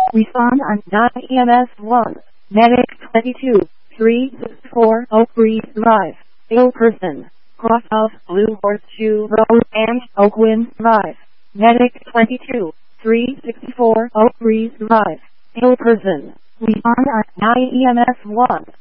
Respond on EMS 1. Medic 22, 364 Oak Breeze Drive. Ill person. Crosshouse, Blue Horseshoe Road and Oakwind Drive. Medic 22, 364 Oak Breeze Drive. Ill person. Respond on EMS 1.